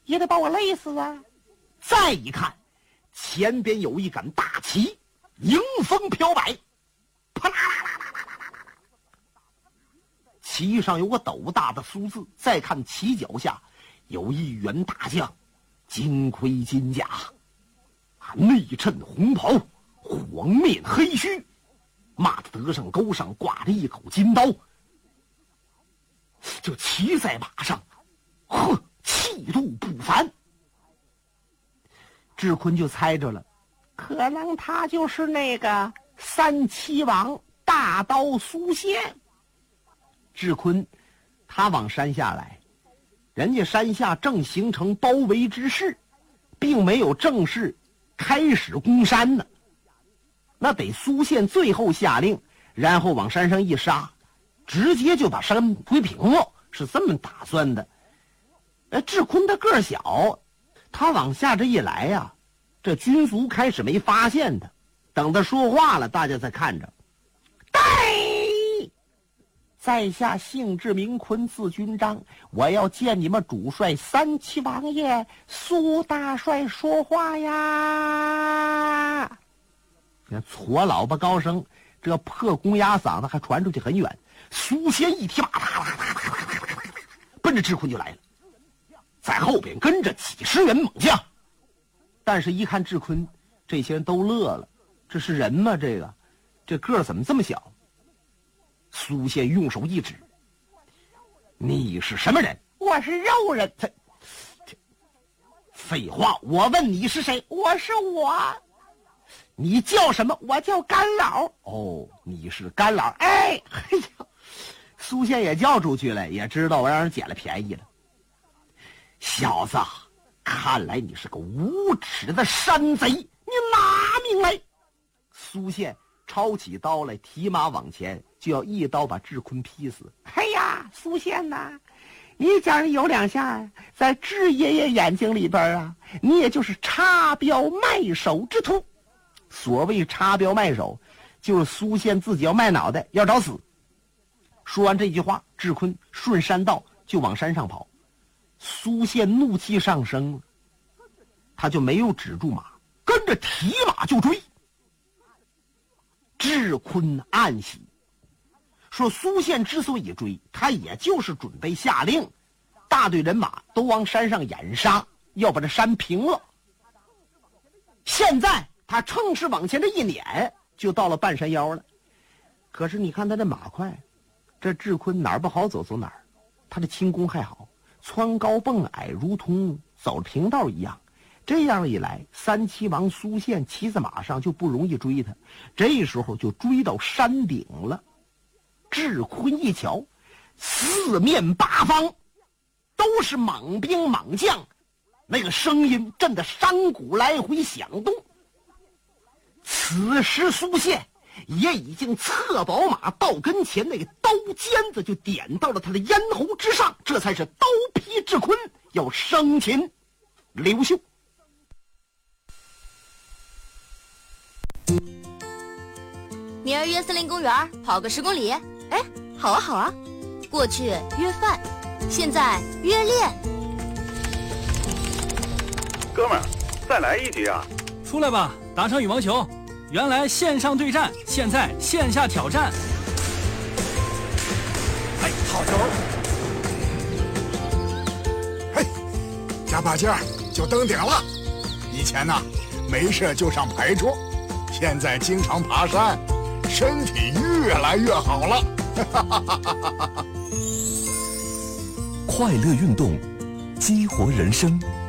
也得把我累死啊！再一看，前边有一杆大旗，迎风飘摆，啪啦啦啦啦啦啦啦，旗上有个斗大的苏字。再看旗脚下有一员大将，金盔金甲，内衬红袍，黄面黑须，马的德上钩上挂着一口金刀，就骑在马上，呵，气度不凡。智坤就猜着了，可能他就是那个三七王大刀苏宪。智坤他往山下来，人家山下正形成包围之势，并没有正式开始攻山呢。那得苏宪最后下令，然后往山上一杀，直接就把山推平了，是这么打算的。智坤的个儿小，他往下这一来呀，这军卒开始没发现他，等他说话了，大家再看着。在下姓智名坤，字军章，我要见你们主帅三七王爷苏大帅说话呀！你看矬老巴高声，这破公鸭嗓子还传出去很远。苏宪一提马，奔着智坤就来了，在后边跟着几十员猛将。但是一看智坤，这些人都乐了，这是人吗？这个儿怎么这么小？苏宪用手一指：“你是什么人？”“我是肉人。”“废话，我问你是谁？”“我是我。”“你叫什么？”“我叫干老。”“哦，你是干老。”“哎呀！”苏宪也叫出去了，也知道我让人捡了便宜了。小子，看来你是个无耻的山贼，你拿命来！苏宪抄起刀来，提马往前，就要一刀把智坤劈死。哎呀，苏宪呐，你讲的有两下，在智爷爷眼睛里边啊，你也就是插标卖首之徒。所谓插标卖首，就是苏宪自己要卖脑袋，要找死。说完这句话，智坤顺山道就往山上跑。苏宪怒气上升了，他就没有止住马，跟着提马就追。智坤暗喜，说苏宪之所以追他，也就是准备下令，大队人马都往山上掩杀，要把这山平了。现在他乘势往前这一撵，就到了半山腰了。可是你看他这马快，这智坤哪儿不好走走哪儿，他的轻功还好，蹿高蹦矮，如同走平道一样。这样一来，三七王苏宪骑在马上就不容易追他。这时候就追到山顶了。智坤一瞧，四面八方都是猛兵猛将，那个声音震得山谷来回响动。此时苏宪也已经策宝马到跟前，那个刀尖子就点到了他的咽喉之上，这才是刀劈智坤，要生擒刘秀。 明儿约森林公园跑个10公里。 哎，好啊好啊。 过去约饭，现在约练。 哥们儿，再来一局啊！ 出来吧，打场羽毛球。原来线上对战，现在线下挑战。 哎，好球！嘿，加把劲儿就登顶了。以前呢，没事就上牌桌，现在经常爬山，身体越来越好了。 快乐运动，激活人生。